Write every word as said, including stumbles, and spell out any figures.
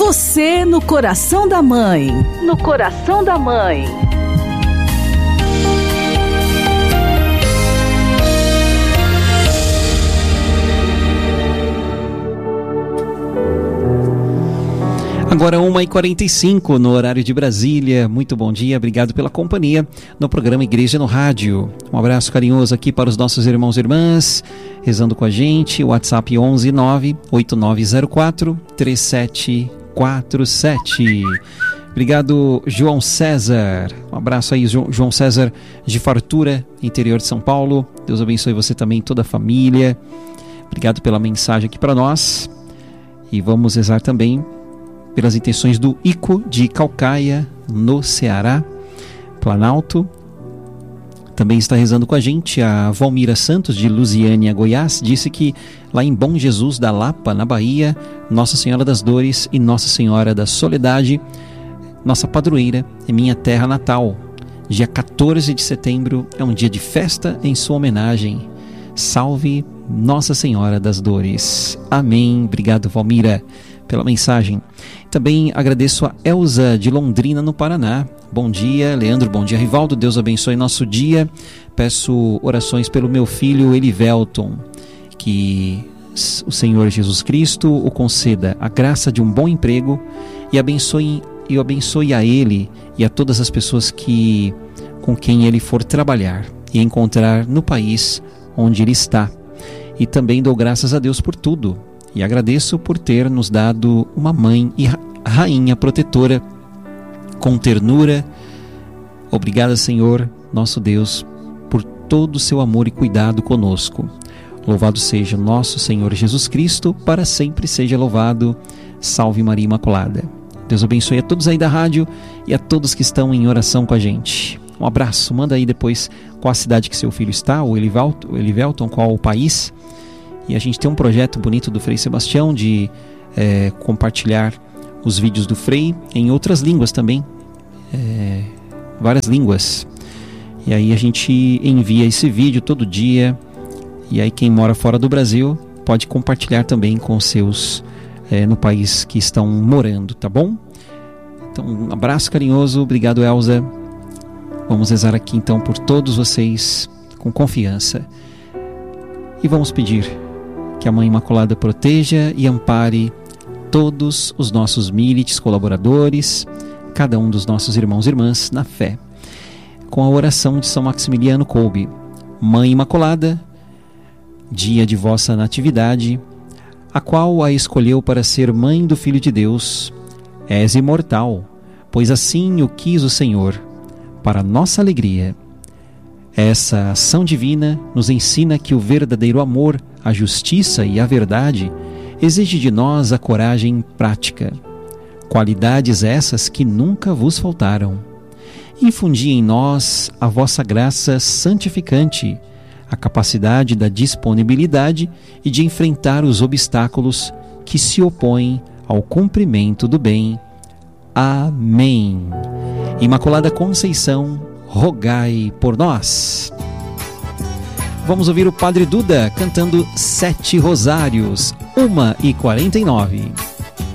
Você no coração da mãe. No coração da mãe. Agora uma e quarenta e cinco no horário de Brasília. Muito bom dia, obrigado pela companhia no programa Igreja no Rádio. Um abraço carinhoso aqui para os nossos irmãos e irmãs, rezando com a gente. O WhatsApp onze nove oito nove zero quatro três sete quatro sete. Obrigado, João César. Um abraço aí, João César de Fartura, interior de São Paulo. Deus abençoe você também, toda a família. Obrigado pela mensagem aqui para nós. E vamos rezar também pelas intenções do Ico de Caucaia, no Ceará, Planalto. Também está rezando com a gente a Valmira Santos, de Lusiânia, Goiás. Disse que lá em Bom Jesus da Lapa, na Bahia, Nossa Senhora das Dores e Nossa Senhora da Soledade, nossa padroeira em minha terra natal. Dia quatorze de setembro é um dia de festa em sua homenagem. Salve Nossa Senhora das Dores. Amém. Obrigado, Valmira, pela mensagem. Também agradeço a Elza de Londrina, no Paraná. Bom dia, Leandro, bom dia, Rivaldo, Deus abençoe nosso dia. Peço orações pelo meu filho Elivelton, que o Senhor Jesus Cristo o conceda a graça de um bom emprego e abençoe, e abençoe a ele e a todas as pessoas que, com quem ele for trabalhar e encontrar no país onde ele está. E também dou graças a Deus por tudo. E agradeço por ter nos dado uma mãe e rainha protetora com ternura. Obrigado, Senhor, nosso Deus, por todo o seu amor e cuidado conosco. Louvado seja nosso Senhor Jesus Cristo, para sempre seja louvado. Salve Maria Imaculada. Deus abençoe a todos aí da rádio e a todos que estão em oração com a gente. Um abraço. Manda aí depois qual a cidade que seu filho está, o Elivelton, o Elivelton, qual o país. E a gente tem um projeto bonito do Frei Sebastião de é, compartilhar os vídeos do Frei em outras línguas também, é, várias línguas. E aí a gente envia esse vídeo todo dia. E aí quem mora fora do Brasil pode compartilhar também com os seus é, no país que estão morando, tá bom? Então um abraço carinhoso, obrigado, Elza. Vamos rezar aqui então por todos vocês com confiança. E vamos pedir que a Mãe Imaculada proteja e ampare todos os nossos milites, colaboradores, cada um dos nossos irmãos e irmãs na fé. Com a oração de São Maximiliano Kolbe. Mãe Imaculada, dia de vossa natividade, a qual a escolheu para ser mãe do Filho de Deus, és imortal, pois assim o quis o Senhor, para nossa alegria. Essa ação divina nos ensina que o verdadeiro amor, a justiça e a verdade exige de nós a coragem prática. Qualidades essas que nunca vos faltaram. Infundi em nós a vossa graça santificante, a capacidade da disponibilidade e de enfrentar os obstáculos que se opõem ao cumprimento do bem. Amém. Imaculada Conceição, rogai por nós. Vamos ouvir o Padre Duda cantando Sete Rosários, uma e quarenta e nove.